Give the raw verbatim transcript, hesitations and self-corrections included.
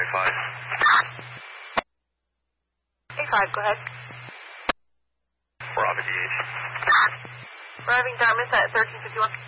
five. A five, go ahead. We're off at D H. Arriving Dartmouth at thirteen fifty-one.